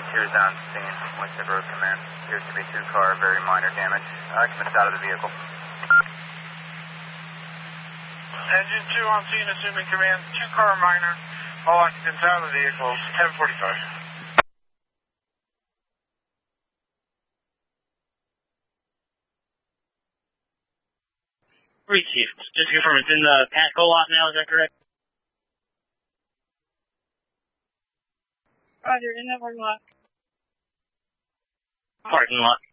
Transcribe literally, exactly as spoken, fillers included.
Cheers on scene. Winston Road Command. Appears to be two car, very minor damage. Occupants out of the vehicle. Engine two on scene, assuming command. Two car minor. All occupants out of the vehicle. ten forty-five. Three Chief. Just confirm it's in the Patco lot now, is that correct? Roger, in the parking lot. Parking lot.